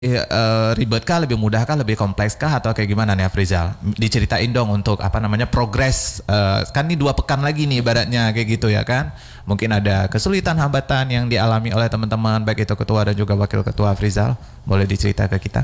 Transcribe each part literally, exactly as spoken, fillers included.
uh, ribet kah, lebih mudah kah, lebih kompleks kah, atau kayak gimana nih Afrizal? Diceritain dong untuk apa namanya progres, uh, kan ini dua pekan lagi nih ibaratnya kayak gitu ya kan. Mungkin ada kesulitan hambatan yang dialami oleh teman-teman baik itu ketua dan juga wakil ketua. Afrizal, boleh dicerita ke kita?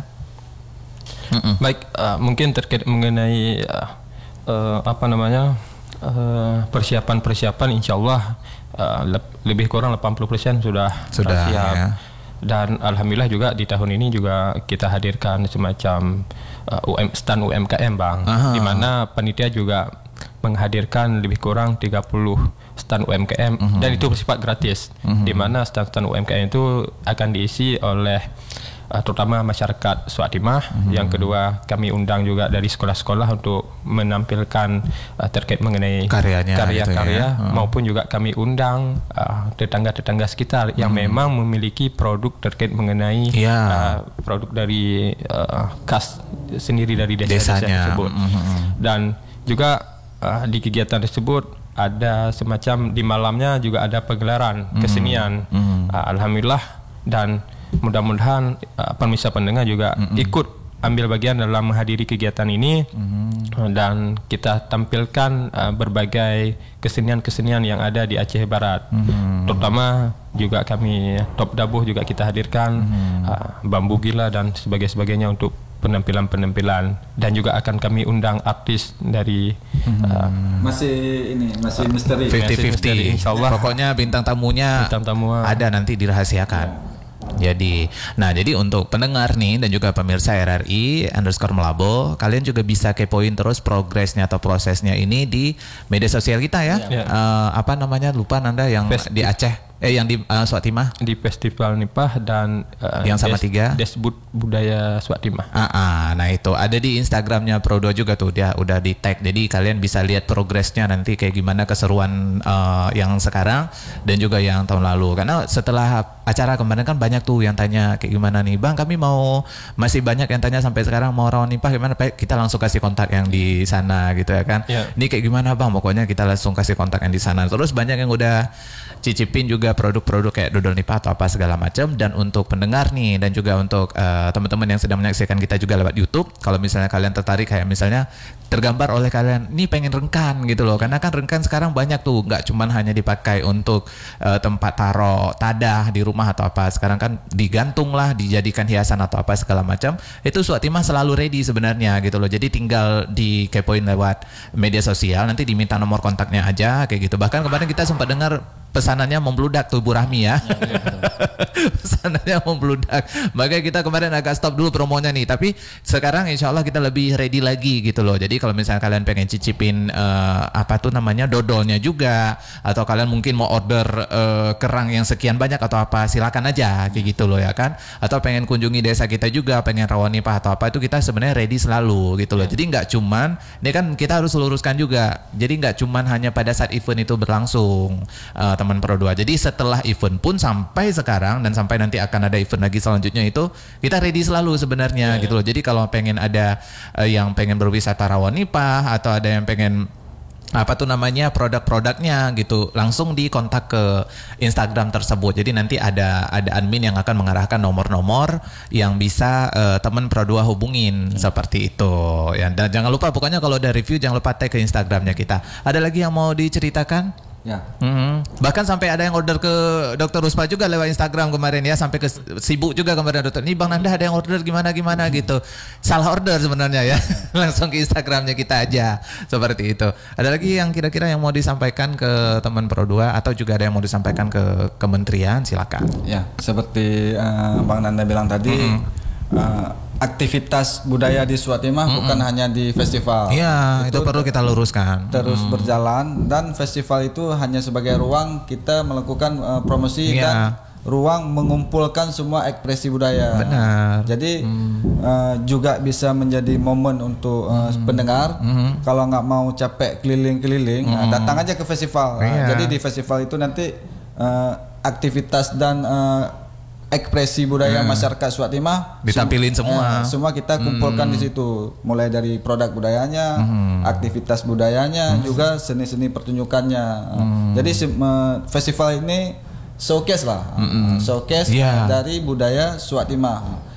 Mm-mm. Baik, uh, mungkin terkait mengenai uh, uh, apa namanya uh, persiapan-persiapan, insya Allah uh, le- lebih kurang delapan puluh persen sudah sudah siap. Ya. Dan alhamdulillah juga di tahun ini juga kita hadirkan semacam uh, U M, stand U M K M Bang, Aha. di mana panitia juga menghadirkan lebih kurang tiga puluh stand U M K M, uh-huh. dan itu bersifat gratis, uh-huh. di mana stand-stand U M K M itu akan diisi oleh uh, terutama masyarakat Swat Timah. Uh-huh. Yang kedua, kami undang juga dari sekolah-sekolah untuk menampilkan uh, terkait mengenai karyanya, karya-karya, gitu ya. uh. maupun juga kami undang uh, tetangga-tetangga sekitar yang uh-huh. memang memiliki produk terkait mengenai yeah. uh, produk dari uh, khas sendiri dari desa-desa tersebut. Uh-huh. Dan juga uh, di kegiatan tersebut ada semacam di malamnya juga ada pegelaran mm-hmm. kesenian. Mm-hmm. Uh, Alhamdulillah, dan mudah-mudahan uh, pemirsa pendengar juga mm-hmm. ikut ambil bagian dalam menghadiri kegiatan ini. Mm-hmm. uh, dan kita tampilkan uh, berbagai kesenian-kesenian yang ada di Aceh Barat. Mm-hmm. Terutama juga kami Top Dabuh juga kita hadirkan, mm-hmm. uh, Bambu Gila dan sebagainya untuk penampilan-penampilan, dan juga akan kami undang artis dari hmm. uh, masih ini masih uh, misteri fifty fifty insyaallah. Pokoknya bintang tamunya bintang tamu ada, nanti dirahasiakan. Ya. Jadi, nah jadi untuk pendengar nih dan juga pemirsa R R I underscore Melabo, kalian juga bisa kepoin terus progresnya atau prosesnya ini di media sosial kita ya. Ya. Uh, apa namanya, lupa Nanda yang Festi- di Aceh. Eh yang di uh, Swat Timah, di Festival Nipah dan uh, yang sama des, tiga Desbud Budaya Swat Timah. Ah, ah, nah itu ada di Instagramnya Pro dua juga tuh, dia udah di tag, jadi kalian bisa lihat progresnya nanti kayak gimana keseruan uh, yang sekarang dan juga yang tahun lalu. Karena setelah acara kemarin kan banyak tuh yang tanya kayak gimana nih Bang, kami mau, masih banyak yang tanya sampai sekarang mau rawan nipah gimana, kita langsung kasih kontak yang di sana gitu ya kan. Ya. Ini kayak gimana Bang, pokoknya kita langsung kasih kontak yang di sana. Terus banyak yang udah cicipin juga produk-produk kayak dodol nipah atau apa segala macam. Dan untuk pendengar nih dan juga untuk uh, teman-teman yang sedang menyaksikan kita juga lewat YouTube, kalau misalnya kalian tertarik kayak misalnya tergambar oleh kalian ini pengen rengkan gitu loh, karena kan rengkan sekarang banyak tuh, nggak cuman hanya dipakai untuk uh, tempat taruh tadah di rumah atau apa, sekarang kan digantung lah, dijadikan hiasan atau apa segala macam. Itu Swat Timah selalu ready sebenarnya gitu loh, jadi tinggal dikepoin lewat media sosial, nanti diminta nomor kontaknya aja kayak gitu. Bahkan kemarin kita sempat dengar pesanannya membludak tuh Bu Rahmi ya, ya, ya pesanannya membludak, makanya kita kemarin agak stop dulu promonya nih, tapi sekarang insya Allah kita lebih ready lagi gitu loh. Jadi kalau misalnya kalian pengen cicipin uh, apa tuh namanya dodolnya juga, atau kalian mungkin mau order uh, kerang yang sekian banyak atau apa, silakan aja kayak gitu loh ya kan. Atau pengen kunjungi desa kita juga, pengen rawon nipah atau apa, itu kita sebenarnya ready selalu gitu loh. Ya. Jadi nggak cuman, ini kan kita harus luruskan juga, jadi nggak cuman hanya pada saat event itu berlangsung uh, teman Pro dua. Jadi setelah event pun sampai sekarang dan sampai nanti akan ada event lagi selanjutnya, itu kita ready selalu sebenarnya ya, gitu ya. Loh. Jadi kalau pengen ada uh, yang pengen berwisata rawon nipah atau ada yang pengen apa tuh namanya produk-produknya gitu, langsung dikontak ke Instagram tersebut. Jadi nanti ada ada admin yang akan mengarahkan nomor-nomor yang bisa uh, teman Pro dua hubungin hmm. seperti itu ya. Dan jangan lupa pokoknya kalau ada review jangan lupa tag ke Instagramnya kita. Ada lagi yang mau diceritakan? Ya. Mm-hmm. Bahkan sampai ada yang order ke Dokter Ruspa juga lewat Instagram kemarin ya, sampai ke sibuk juga kemarin dokter. Nih Bang Nanda ada yang order gimana gimana gitu. Salah order sebenarnya ya. Langsung ke Instagramnya kita aja seperti itu. Ada lagi yang kira-kira yang mau disampaikan ke teman Pro dua atau juga ada yang mau disampaikan ke kementerian, silakan. Ya, seperti uh, Bang Nanda bilang tadi, mm-hmm. uh, aktivitas budaya di Swat Timah mm-hmm. bukan hanya di festival. Iya, itu, itu perlu kita luruskan. Terus mm. berjalan, dan festival itu hanya sebagai ruang kita melakukan uh, promosi yeah. dan ruang mengumpulkan semua ekspresi budaya. Benar. Jadi mm. uh, juga bisa menjadi momen untuk uh, mm. pendengar. Mm-hmm. Kalau nggak mau capek keliling-keliling, mm. uh, datang aja ke festival. Yeah. Uh, jadi di festival itu nanti uh, aktivitas dan uh, ekspresi budaya hmm. masyarakat Swat Timah ditampilin sem- semua. Eh, semua kita kumpulkan hmm. di situ, mulai dari produk budayanya, hmm. aktivitas budayanya, hmm. juga seni-seni pertunjukannya. Hmm. Jadi uh, festival ini showcase lah, hmm. showcase yeah. dari budaya Swat Timah.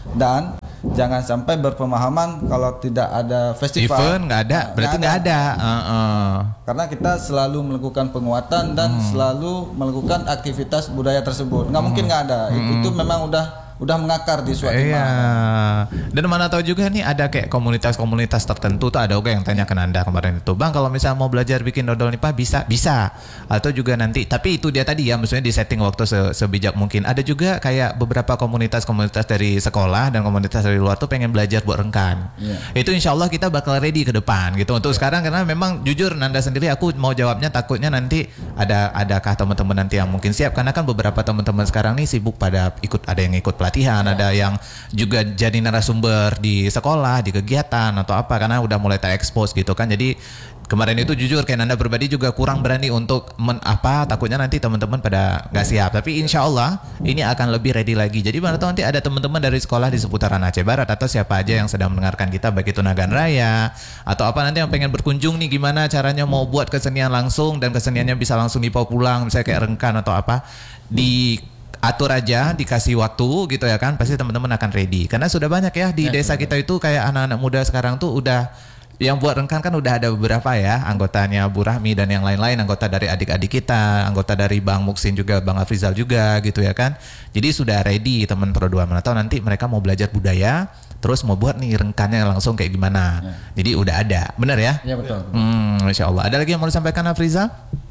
dan jangan sampai berpemahaman kalau tidak ada festival, event nggak ada, berarti nggak ada. ada. Uh, uh. Karena kita selalu melakukan penguatan dan hmm. selalu melakukan aktivitas budaya tersebut. Nggak hmm. mungkin nggak ada. Hmm. Itu memang udah udah mengakar di Swatimah. Iya. Dan mana tahu juga nih ada kayak komunitas-komunitas tertentu tuh ada juga yang tanya ke Nanda kemarin itu, Bang kalau misalnya mau belajar bikin dodol nipah bisa, bisa. Atau juga nanti, tapi itu dia tadi ya, maksudnya di setting waktu se- sebijak mungkin. Ada juga kayak beberapa komunitas-komunitas dari sekolah dan komunitas dari luar tuh pengen belajar buat rengkan. Yeah. Itu insya Allah kita bakal ready ke depan gitu. Untuk yeah. sekarang karena memang jujur Nanda sendiri aku mau jawabnya takutnya nanti ada adakah teman-teman nanti yang mungkin siap, karena kan beberapa teman-teman sekarang nih sibuk pada ikut, ada yang ikut pelatihan, ya. Ada yang juga jadi narasumber di sekolah, di kegiatan atau apa, karena udah mulai terekspos gitu kan. Jadi kemarin itu jujur kayak Nanda pribadi juga kurang berani untuk men, apa takutnya nanti teman-teman pada nggak siap. Tapi insya Allah ini akan lebih ready lagi. Jadi mana tahu nanti ada teman-teman dari sekolah di seputaran Aceh Barat atau siapa aja yang sedang mendengarkan kita, baik itu Nagan Raya atau apa nanti yang pengen berkunjung nih, gimana caranya mau buat kesenian langsung dan keseniannya bisa langsung dibawa pulang, misalnya kayak rengkan atau apa, di atur aja, dikasih waktu gitu ya kan, pasti teman-teman akan ready. Karena sudah banyak ya di ya, desa ya. Kita itu kayak anak-anak muda sekarang tuh udah yang buat rengkan kan udah ada beberapa ya, anggotanya Bu Rahmi dan yang lain-lain, anggota dari adik-adik kita, anggota dari Bang Muksin juga, Bang Afrizal juga gitu ya kan. Jadi sudah ready teman Pro dua. Mana tahu nanti mereka mau belajar budaya, terus mau buat nih rengkannya langsung kayak gimana. Ya. Jadi udah ada, benar ya? Iya betul. Hmm, Masya Allah. Ada lagi yang mau disampaikan Afrizal?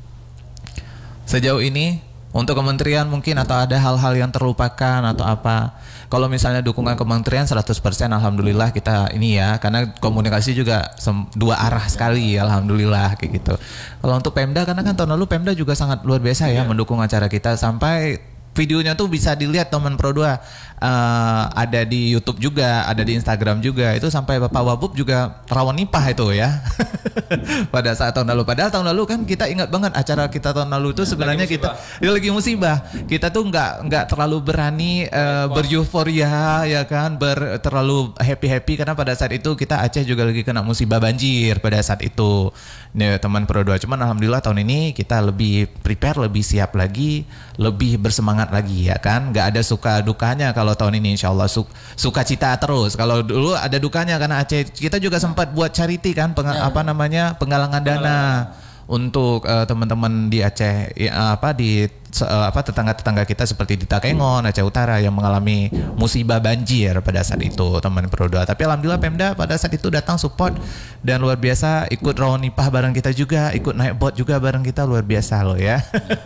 Sejauh ini untuk kementerian mungkin, atau ada hal-hal yang terlupakan atau apa? Kalau misalnya dukungan kementerian seratus persen alhamdulillah kita ini ya, karena komunikasi juga sem- dua arah sekali alhamdulillah kayak gitu. Kalau untuk Pemda, karena kan tahun lalu Pemda juga sangat luar biasa ya, ya. mendukung acara kita, sampai videonya tuh bisa dilihat teman Pro dua, uh, ada di YouTube juga, ada di Instagram juga. Itu sampai Bapak Wabub juga rawan nipah itu ya. Pada saat tahun lalu, padahal tahun lalu kan kita ingat banget acara kita tahun lalu itu sebenarnya lagi kita ya lagi musibah. Kita tuh nggak nggak terlalu berani uh, beryuforia ya kan, ber terlalu happy-happy karena pada saat itu kita Aceh juga lagi kena musibah banjir pada saat itu. Nih teman Pro dua, cuman alhamdulillah tahun ini kita lebih prepare, lebih siap lagi, lebih bersemangat lagi ya kan. Nggak ada suka dukanya kalau tahun ini, insya Allah su- suka cita terus. Kalau dulu ada dukanya karena Aceh kita juga sempat buat charity kan, peng- ya, apa namanya penggalangan dana untuk uh, teman-teman di Aceh ya, apa di uh, apa tetangga-tetangga kita seperti di Takengon, Aceh Utara yang mengalami musibah banjir pada saat itu teman Pro dua. Tapi alhamdulillah Pemda pada saat itu datang support dan luar biasa, ikut rawon nipah bareng kita juga, ikut naik bot juga bareng kita, luar biasa loh ya.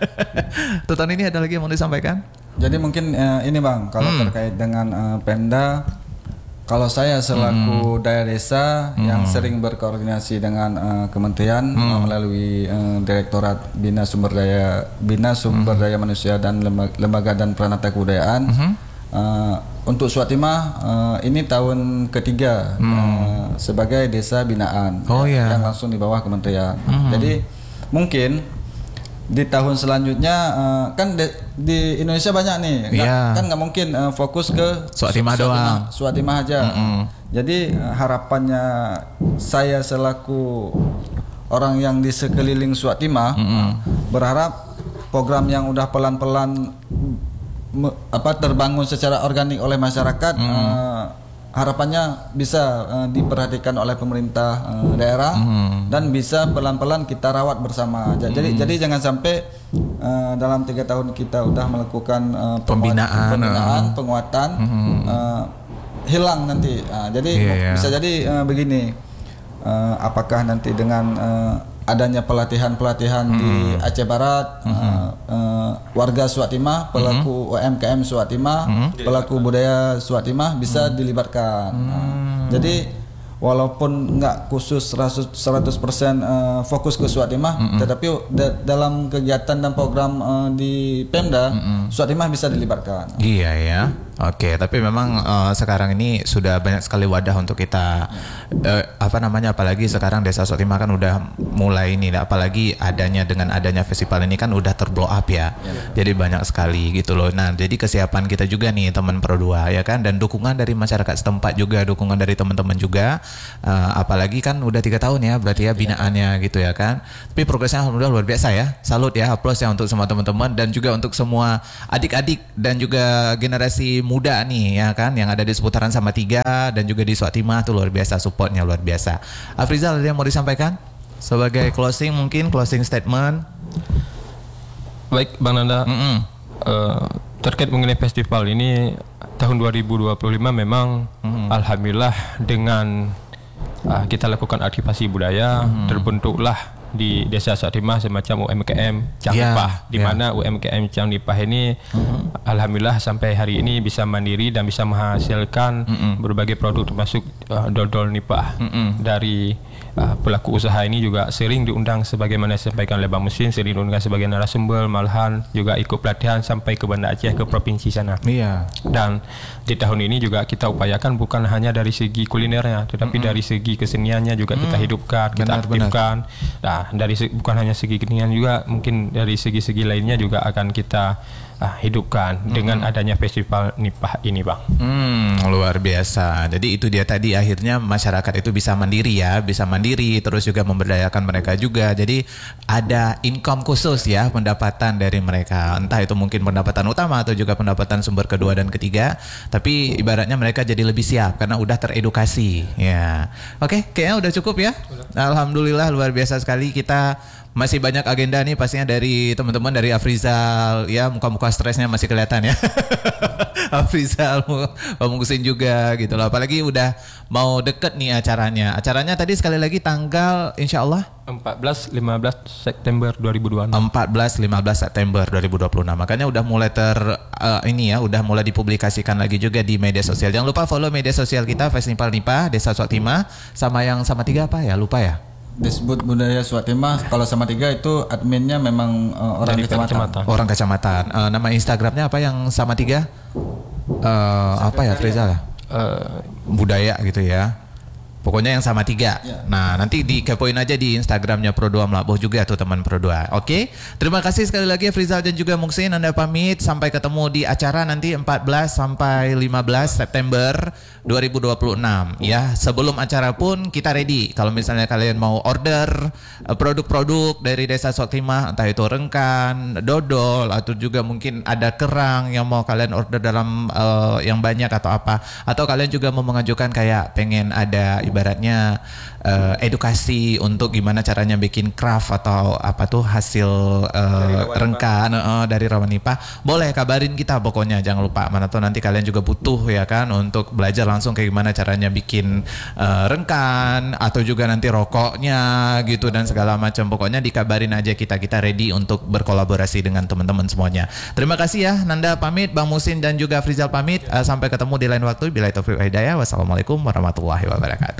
Tahun ini ada lagi yang mau disampaikan? Jadi mungkin uh, ini Bang, kalau hmm. terkait dengan uh, Pemda, kalau saya selaku hmm. daya desa hmm. yang sering berkoordinasi dengan uh, kementerian hmm. uh, melalui uh, Direktorat Bina Sumber Daya Bina Sumber Daya hmm. Manusia dan Lembaga, Lembaga dan Peranata Kebudayaan, hmm. uh, untuk Swatimah uh, ini tahun ketiga hmm. uh, sebagai desa binaan oh, ya, yeah. yang langsung di bawah kementerian. Hmm. Jadi mungkin di tahun selanjutnya uh, kan de, di Indonesia banyak nih, nggak, yeah. kan nggak mungkin uh, fokus ke Swatimah doang, Swatimah aja. Mm-hmm. Jadi uh, harapannya saya selaku orang yang di sekeliling Swatimah mm-hmm. berharap program yang udah pelan-pelan me, apa terbangun secara organik oleh masyarakat. Mm-hmm. uh, Harapannya bisa uh, diperhatikan oleh pemerintah uh, daerah mm. dan bisa pelan-pelan kita rawat bersama. Jadi mm. jadi jangan sampai uh, dalam tiga tahun kita udah melakukan uh, pembinaan, pembinaan uh. penguatan mm. uh, hilang nanti. Uh, jadi yeah, yeah. bisa jadi uh, begini, uh, apakah nanti dengan uh, adanya pelatihan-pelatihan hmm. di Aceh Barat, hmm. uh, uh, warga Swatimah, pelaku hmm. U M K M Swatimah, hmm. pelaku budaya Swatimah bisa hmm. dilibatkan. Hmm. Uh, jadi walaupun nggak khusus seratus persen uh, fokus ke Swatimah, hmm. tetapi da- dalam kegiatan dan program uh, di Pemda, hmm. Swatimah bisa dilibatkan. Iya ya. Oke, tapi memang uh, sekarang ini sudah banyak sekali wadah untuk kita uh, apa namanya, apalagi sekarang Desa Swatimah kan udah mulai ini, apalagi adanya dengan adanya festival ini kan udah terblow up ya. ya. Jadi banyak sekali gitu loh. Nah, jadi kesiapan kita juga nih teman Pro dua ya kan, dan dukungan dari masyarakat setempat juga, dukungan dari teman-teman juga. Uh, apalagi kan udah tiga tahun ya berarti ya binaannya gitu ya kan. Tapi progresnya alhamdulillah luar biasa ya. Salut ya, aplaus ya untuk semua teman-teman dan juga untuk semua adik-adik dan juga generasi muda nih ya kan, yang ada di seputaran Salatiga dan juga di Swak Timah tuh luar biasa, supportnya luar biasa. Afrizal, ada yang mau disampaikan sebagai closing, mungkin closing statement? Baik Bang Nanda, mm-hmm. uh, terkait mengenai festival ini tahun dua ribu dua puluh lima memang mm-hmm. alhamdulillah dengan uh, kita lakukan aktivasi budaya, mm-hmm. terbentuklah di Desa Swak Timah semacam U M K M Cang yeah, Nipah, di yeah. mana U M K M Cang Nipah ini mm-hmm. alhamdulillah sampai hari ini bisa mandiri dan bisa menghasilkan mm-hmm. berbagai produk termasuk uh, dodol nipah. Mm-hmm. Dari uh, pelaku usaha ini juga sering diundang sebagaimana disampaikan oleh Bang Musin, sering diundang sebagai narasumber, malahan juga ikut pelatihan sampai ke Banda Aceh, ke provinsi sana. Yeah. Dan di tahun ini juga kita upayakan bukan hanya dari segi kulinernya, tetapi mm-hmm. dari segi keseniannya juga mm-hmm. kita hidupkan, kita benar, aktifkan. Benar. Nah, dari bukan hanya segi kesenian juga, mungkin dari segi-segi lainnya juga akan kita uh, hidupkan hmm. dengan adanya festival nipah ini, Bang. Hmm, luar biasa. Jadi itu dia tadi, akhirnya masyarakat itu bisa mandiri ya, bisa mandiri, terus juga memberdayakan mereka juga. Jadi ada income khusus ya, pendapatan dari mereka. Entah itu mungkin pendapatan utama atau juga pendapatan sumber kedua dan ketiga. Tapi ibaratnya mereka jadi lebih siap karena udah teredukasi. Ya, oke, kayaknya udah cukup ya. Alhamdulillah, luar biasa sekali. Kita masih banyak agenda nih pastinya dari teman-teman, dari Afrizal ya, muka-muka stresnya masih kelihatan ya. Afrizal, Pak Mungkusin juga gitu loh. Apalagi udah mau deket nih acaranya. Acaranya tadi sekali lagi tanggal insya Allah empat belas lima belas September dua ribu dua puluh enam. empat belas lima belas September dua ribu dua puluh enam. Makanya udah mulai ter uh, ini ya, udah mulai dipublikasikan lagi juga di media sosial. Jangan lupa follow media sosial kita, Festival Nipah Desa Swak Timah, sama yang sama tiga apa ya? Lupa ya. Disebut budaya Swak Timah. Kalau sama tiga itu adminnya memang uh, orang dari kecamatan. kecamatan. Orang kecamatan. Uh, nama Instagramnya apa yang sama tiga? Uh, apa ya, Rizal? Uh, budaya gitu ya. Pokoknya yang sama tiga. Ya. Nah, nanti dikepoin aja di Instagramnya Pro dua Melabuh juga tuh teman Pro dua. Oke, terima kasih sekali lagi Afrizal dan juga Mungsin. Anda pamit, sampai ketemu di acara nanti empat belas sampai lima belas September dua ribu dua puluh enam. Ya, sebelum acara pun kita ready. Kalau misalnya kalian mau order uh, produk-produk dari Desa Swak Timah, entah itu rengkan, dodol, atau juga mungkin ada kerang yang mau kalian order dalam uh, yang banyak atau apa, atau kalian juga mau mengajukan kayak pengen ada ibaratnya uh, edukasi untuk gimana caranya bikin craft atau apa tuh hasil uh, rengkan uh, dari rawan nipah, boleh kabarin kita pokoknya, jangan lupa. Mana tuh nanti kalian juga butuh ya kan untuk belajar langsung kayak gimana caranya bikin uh, rengkan atau juga nanti rokoknya gitu dan segala macam. Pokoknya dikabarin aja, kita kita ready untuk berkolaborasi dengan teman-teman semuanya. Terima kasih ya, Nanda pamit, Bang Musin dan juga Afrizal pamit. Uh, sampai ketemu di lain waktu. Billahi taufiq wal hidayah. Wassalamualaikum warahmatullahi wabarakatuh.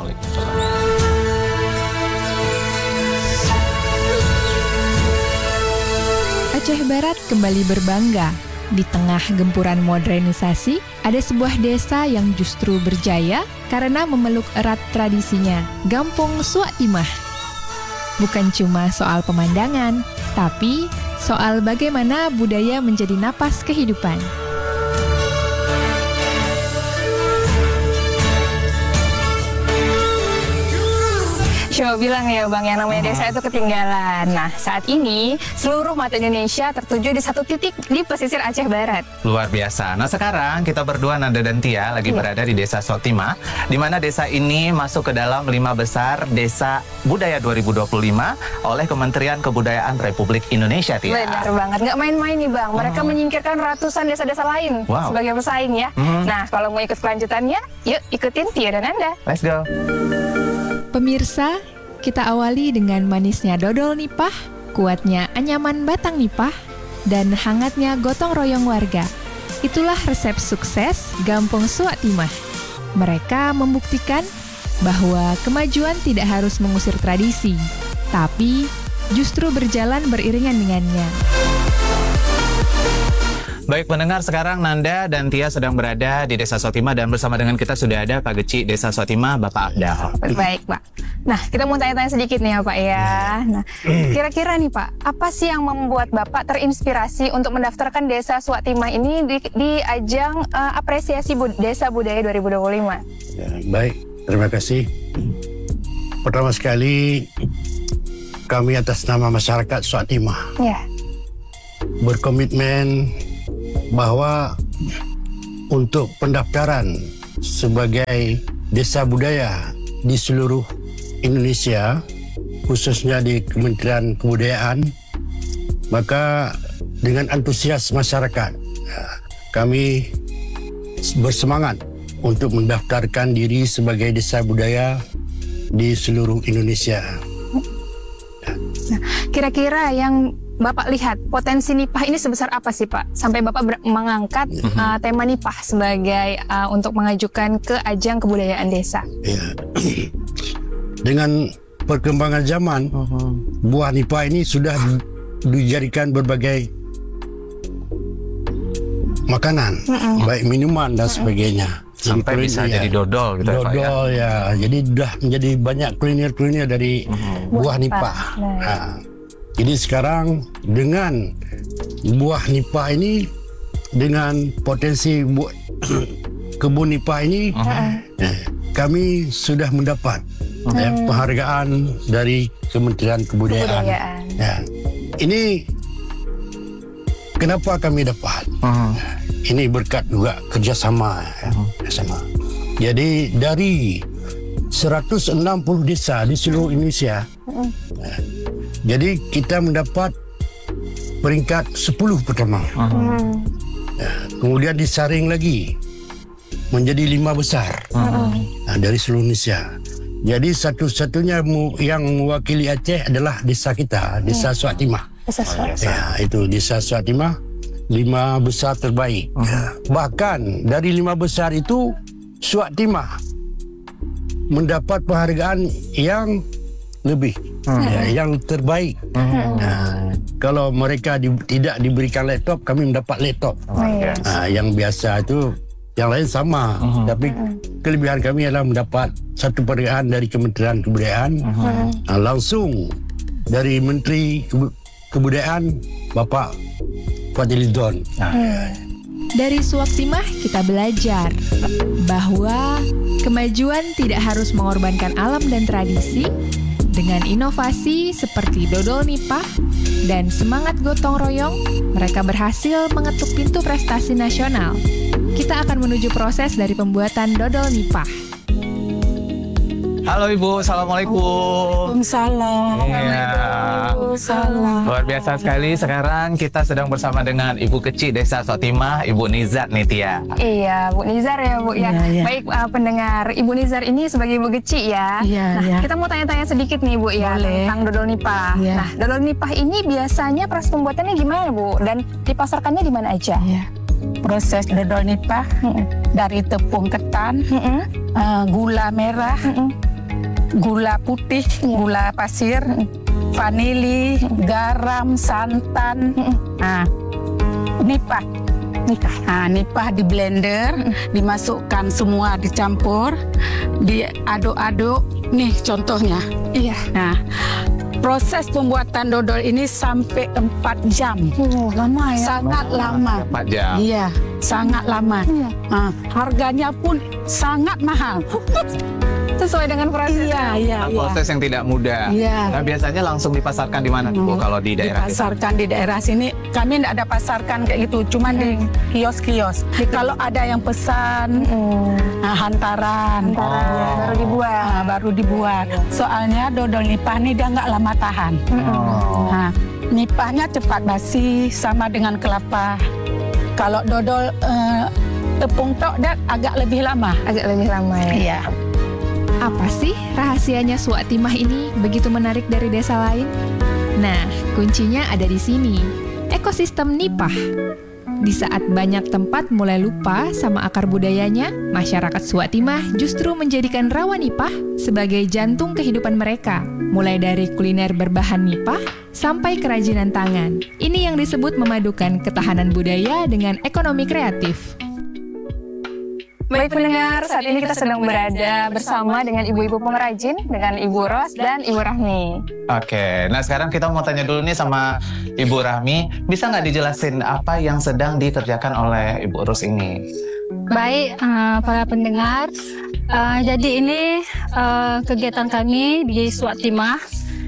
Aceh Barat kembali berbangga. Di tengah gempuran modernisasi, ada sebuah desa yang justru berjaya karena memeluk erat tradisinya, Gampong Swak Timah. Bukan cuma soal pemandangan, tapi soal bagaimana budaya menjadi napas kehidupan. Coba bilang ya Bang, yang namanya desa itu ketinggalan. Nah, saat ini seluruh mata Indonesia tertuju di satu titik di pesisir Aceh Barat. Luar biasa. Nah, sekarang kita berdua, Nanda dan Tia, lagi iya. berada di Desa Swak Timah, di mana desa ini masuk ke dalam lima besar Desa Budaya dua ribu dua puluh lima oleh Kementerian Kebudayaan Republik Indonesia, Tia. Benar banget. Nggak main-main nih Bang. Mereka oh. menyingkirkan ratusan desa-desa lain wow. sebagai pesaing ya. Mm. Nah, kalau mau ikut kelanjutannya, yuk ikutin Tia dan Nanda. Let's go. Pemirsa, kita awali dengan manisnya dodol nipah, kuatnya anyaman batang nipah, dan hangatnya gotong royong warga. Itulah resep sukses Gampong Swak Timah. Mereka membuktikan bahwa kemajuan tidak harus mengusir tradisi, tapi justru berjalan beriringan dengannya. Baik pendengar, sekarang Nanda dan Tia sedang berada di Desa Swak Timah dan bersama dengan kita sudah ada Pak Geci Desa Swak Timah, Bapak Afdal. Baik Pak. Nah, kita mau tanya-tanya sedikit nih ya Pak ya. Nah, kira-kira nih Pak, apa sih yang membuat Bapak terinspirasi untuk mendaftarkan Desa Swak Timah ini di, di ajang uh, apresiasi bud Desa Budaya dua ribu dua puluh lima? Ya, baik, terima kasih. Pertama sekali, kami atas nama masyarakat Swak Timah ya. berkomitmen bahwa untuk pendaftaran sebagai desa budaya di seluruh Indonesia, khususnya di Kementerian Kebudayaan, maka dengan antusias masyarakat kami bersemangat untuk mendaftarkan diri sebagai desa budaya di seluruh Indonesia. Nah, kira-kira yang Bapak lihat potensi Nipah ini sebesar apa sih Pak? Sampai Bapak mengangkat mm-hmm. uh, tema Nipah sebagai uh, untuk mengajukan ke ajang kebudayaan desa. Ya. Dengan perkembangan zaman, uh-huh. buah Nipah ini sudah dijadikan berbagai makanan, uh-uh. baik minuman dan uh-uh. sebagainya. Sampai jadi bisa ya, jadi dodol gitu dodol, ya Pak ya. ya. Jadi sudah menjadi banyak kuliner-kuliner dari uh-huh. buah Nipah. Nah. Nah. Jadi sekarang dengan buah Nipah ini, dengan potensi buah kebun Nipah ini, uh-huh. eh, kami sudah mendapat uh-huh. eh, penghargaan dari Kementerian Kebudayaan. Kebudayaan. Ya. Ini kenapa kami dapat? Uh-huh. Ini berkat juga kerjasama. Uh-huh. Kerjasama. Jadi dari seratus enam puluh desa di seluruh Indonesia, uh-huh. eh, jadi kita mendapat peringkat sepuluh pertama. Uh-huh. Ya, kemudian disaring lagi menjadi lima besar uh-huh. nah, dari seluruh Indonesia. Jadi satu-satunya yang mewakili Aceh adalah desa kita, Desa uh-huh. Suat Timah. Desa Suat. Ya, itu Desa Suat Timah, lima besar terbaik. Uh-huh. Ya, bahkan dari lima besar itu Suat Timah mendapat penghargaan yang lebih, hmm. ya, yang terbaik. Hmm. Nah, kalau mereka di, tidak diberikan laptop, kami mendapat laptop. Oh, yes. Nah, yang biasa itu, yang lain sama. Hmm. Tapi kelebihan kami adalah mendapat satu penghargaan dari Kementerian Kebudayaan, hmm. nah, langsung dari Menteri Kebudayaan, Bapak Fadlizon. Nah, hmm. Dari Suak Timah kita belajar bahwa kemajuan tidak harus mengorbankan alam dan tradisi. Dengan inovasi seperti dodol Nipah dan semangat gotong royong, mereka berhasil mengetuk pintu prestasi nasional. Kita akan menuju proses dari pembuatan dodol Nipah. Halo Ibu, Assalamualaikum. Waalaikumsalam. Iya. Waalaikumsalam. Luar biasa sekali. Sekarang kita sedang bersama dengan Ibu kecil Desa Suat Timah, Ibu Nizar nih Tia. Iya, Bu Nizar ya Bu ya. Iya, iya. Baik uh, pendengar, Ibu Nizar ini sebagai Ibu kecil ya. Iya, nah, iya. kita mau tanya-tanya sedikit nih Bu ya. Boleh. Tentang dodol Nipah. Iya. Nah, dodol Nipah ini biasanya proses pembuatannya gimana Bu? Dan dipasarkannya di mana aja? Iya. Proses dodol Nipah mm-mm. dari tepung ketan, Mm-mm. uh, gula merah, Mm-mm. gula putih, yeah. gula pasir, mm. vanili, mm. garam, santan. Mm. Nah, Nipah. Nipah. Nah, Nipah di blender, mm. dimasukkan semua, dicampur, diaduk-aduk. Nih contohnya. Iya. Nah, proses pembuatan dodol ini sampai empat jam. Oh, lama ya? Sangat lama. empat jam. Iya, sangat lama. Iya. Nah, harganya pun sangat mahal. Sesuai dengan proses. Iya, iya, Nah, iya. proses yang tidak mudah. Iya. Nah, biasanya langsung dipasarkan di mana Bu Hmm. kalau di daerah kita? Dipasarkan di daerah sini. Kami tidak ada pasarkan kayak gitu, cuma Hmm. di kios-kios. Kalau ada yang pesan, Hmm. nah, hantaran, Hantaran, Iya. baru dibuat. Nah, baru dibuat. Soalnya dodol Nipah ini dia nggak lama tahan. Oh. Nah, Nipahnya cepat basi sama dengan kelapa. Kalau dodol eh, tepung tok dan agak lebih lama. Agak lebih lama ya? Iya. Apa sih rahasianya Suak Timah ini begitu menarik dari desa lain? Nah, kuncinya ada di sini, ekosistem Nipah. Di saat banyak tempat mulai lupa sama akar budayanya, masyarakat Suak Timah justru menjadikan rawa Nipah sebagai jantung kehidupan mereka, mulai dari kuliner berbahan Nipah sampai kerajinan tangan. Ini yang disebut memadukan ketahanan budaya dengan ekonomi kreatif. Baik pendengar, saat ini kita sedang berada bersama dengan ibu-ibu pengrajin, dengan Ibu Ros dan Ibu Rahmi. Oke, nah sekarang kita mau tanya dulu nih sama Ibu Rahmi, bisa nggak dijelasin apa yang sedang dikerjakan oleh Ibu Ros ini? Baik, uh, para pendengar, uh, jadi ini uh, kegiatan kami di Suat Timah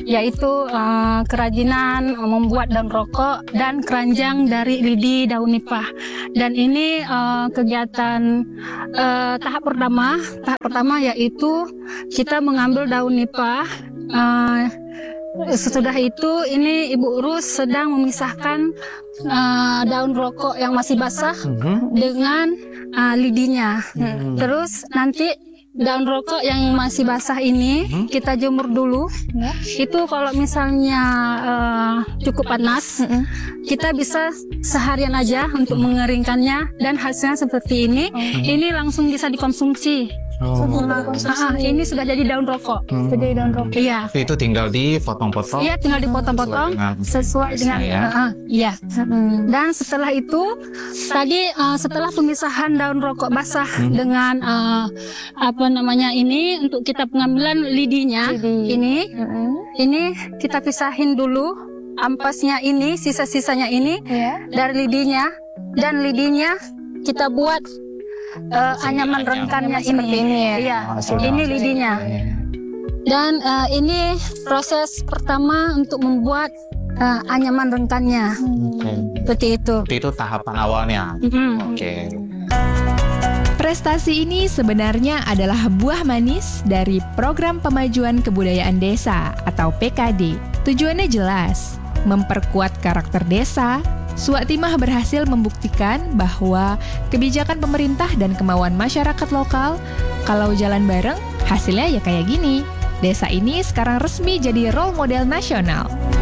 yaitu uh, kerajinan uh, membuat daun rokok dan keranjang dari lidi daun nipah. Dan ini uh, kegiatan uh, tahap pertama. Tahap pertama yaitu kita mengambil daun nipah. Uh, sesudah itu ini Ibu Urus sedang memisahkan uh, daun rokok yang masih basah uh-huh. dengan uh, lidinya. Uh-huh. Terus nanti daun rokok yang masih basah ini hmm. kita jemur dulu. Ya. Itu kalau misalnya uh, cukup panas, hmm. kita bisa seharian aja untuk hmm. mengeringkannya dan hasilnya seperti ini. Hmm. Ini langsung bisa dikonsumsi. Oh. Ah, ini sudah jadi daun rokok. Hmm. Sudah jadi daun rokok. Iya. Itu tinggal dipotong-potong. Iya, tinggal dipotong-potong sesuai dengan. Ya. Uh, iya. Hmm. Dan setelah itu, tadi uh, setelah pemisahan daun rokok basah hmm. dengan uh, apa namanya ini untuk kita pengambilan lidinya, Lidi. ini, hmm. ini kita pisahin dulu ampasnya ini, sisa-sisanya ini yeah. dari lidinya, dan lidinya kita buat Uh, anyaman rengkannya ini, ini ya. Iya, oh, ini lidinya. Dan uh, ini proses pertama untuk membuat uh, anyaman rengkannya. Okay. Seperti itu. Itu tahapan awalnya. Mm-hmm. Oke. Okay. Prestasi ini sebenarnya adalah buah manis dari Program Pemajuan Kebudayaan Desa atau P K D. Tujuannya jelas, memperkuat karakter desa. Suaktimah berhasil membuktikan bahwa kebijakan pemerintah dan kemauan masyarakat lokal, kalau jalan bareng, hasilnya ya kayak gini. Desa ini sekarang resmi jadi role model nasional.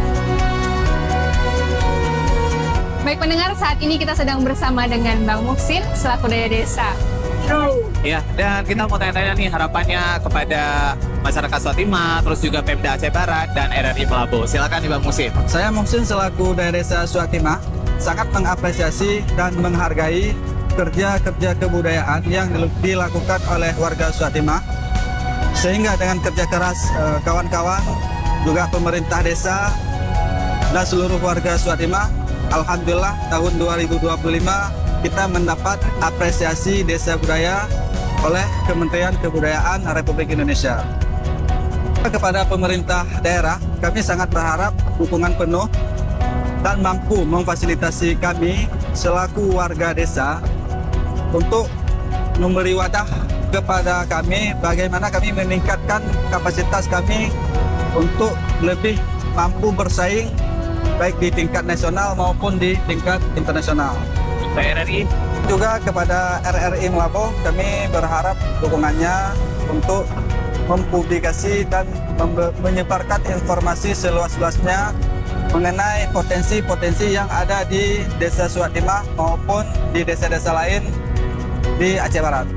Baik pendengar, saat ini kita sedang bersama dengan Bang Muksin selaku Daya Desa. Ya, dan kita mau tanya-tanya nih harapannya kepada masyarakat Suaktimah, terus juga Pemda Aceh Barat dan R R I Melabu. Silakan nih Bang Muksin. Saya Muksin selaku Daya Desa Suaktimah sangat mengapresiasi dan menghargai kerja-kerja kebudayaan yang dilakukan oleh warga Suaktimah, sehingga dengan kerja keras eh, kawan-kawan, juga pemerintah desa dan seluruh warga Suaktimah, alhamdulillah tahun dua ribu dua puluh lima kita mendapat apresiasi desa budaya oleh Kementerian Kebudayaan Republik Indonesia. Kepada pemerintah daerah, kami sangat berharap dukungan penuh dan mampu memfasilitasi kami selaku warga desa untuk memberi wadah kepada kami bagaimana kami meningkatkan kapasitas kami untuk lebih mampu bersaing baik di tingkat nasional maupun di tingkat internasional. R R I juga kepada R R I Melabu, kami berharap dukungannya untuk mempublikasi dan menyebarkan informasi seluas-luasnya mengenai potensi-potensi yang ada di Desa Suaktimah maupun di desa-desa lain di Aceh Barat.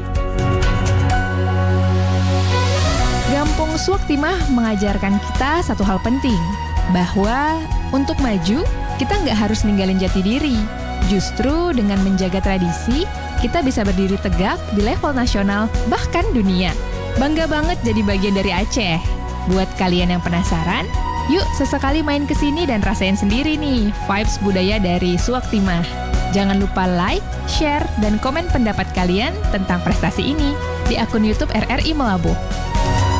Gampung Suaktimah mengajarkan kita satu hal penting, bahwa untuk maju, kita nggak harus ninggalin jati diri. Justru dengan menjaga tradisi, kita bisa berdiri tegak di level nasional, bahkan dunia. Bangga banget jadi bagian dari Aceh. Buat kalian yang penasaran, yuk sesekali main ke sini dan rasain sendiri nih vibes budaya dari Suaktimah. Jangan lupa like, share, dan komen pendapat kalian tentang prestasi ini di akun YouTube R R I Melabu.